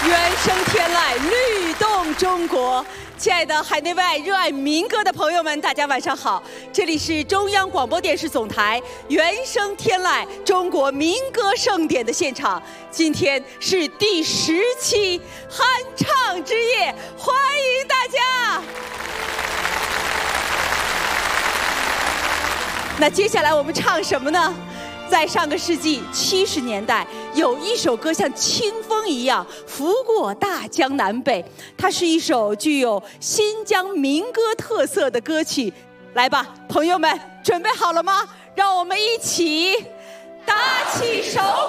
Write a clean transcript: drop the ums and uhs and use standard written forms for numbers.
原声天籁，律动中国。亲爱的海内外热爱民歌的朋友们，大家晚上好！这里是中央广播电视总台原声天籁中国民歌盛典的现场。今天是第10期酣畅之夜，欢迎大家！那接下来我们唱什么呢？在上个世纪70年代，有一首歌像清风一样拂过大江南北，它是一首具有新疆民歌特色的歌曲。来吧，朋友们，准备好了吗？让我们一起打起手。